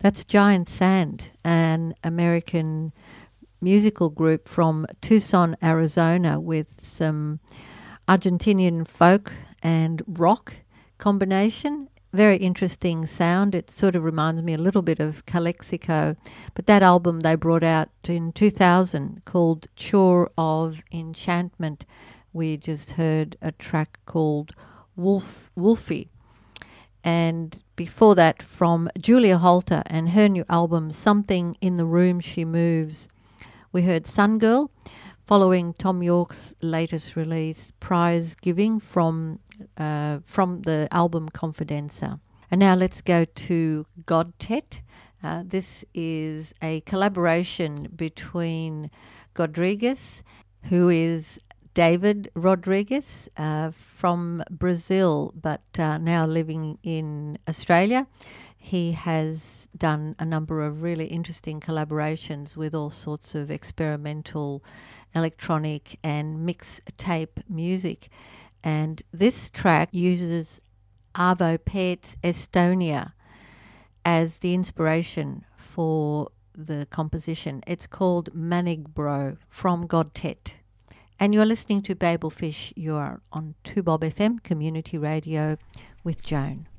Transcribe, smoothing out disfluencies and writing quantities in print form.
That's Giant Sand, an American musical group from Tucson, Arizona, with some Argentinian folk and rock combination. Very interesting sound. It sort of reminds me a little bit of Calexico. But that album they brought out in 2000 called Chore of Enchantment. We just heard a track called Wolfie. And before that, from Julia Holter and her new album, Something in the Room She Moves, we heard Sun Girl, following Tom York's latest release, Prize Giving, from the album Confidenza. And now let's go to Godtet. This is a collaboration between Godrigues, who is David Rodrigues from Brazil, but now living in Australia. He has done a number of really interesting collaborations with all sorts of experimental electronic and mix tape music. And this track uses Arvo Päht's Estonia as the inspiration for the composition. It's called Manigbro from Godtet. And you're listening to Babel Fish. You're on 2Bob FM Community Radio with Joan.